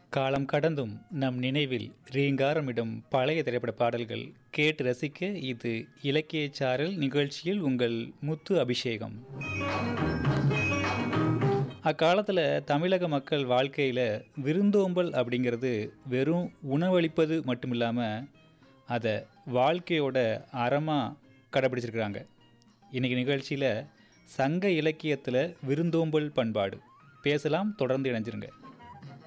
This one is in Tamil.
காலம் கடந்தும் நம் நினைவில் ரீங்காரமிடும் பழைய திரைப்பட பாடல்கள் கேட்டு ரசிக்க இது இலக்கிய சாரல் நிகழ்ச்சியில் உங்கள் முத்து அபிஷேகம். அக்காலத்தில் தமிழக மக்கள் வாழ்க்கையில் விருந்தோம்பல் அப்படிங்கிறது வெறும் உணவளிப்பது மட்டும் இல்லாமல் அதை வாழ்க்கையோட அறமாக கடைபிடிச்சிருக்கிறாங்க. இன்றைக்கி நிகழ்ச்சியில் சங்க இலக்கியத்தில் விருந்தோம்பல் பண்பாடு பேசலாம், தொடர்ந்து இணைஞ்சிருங்க.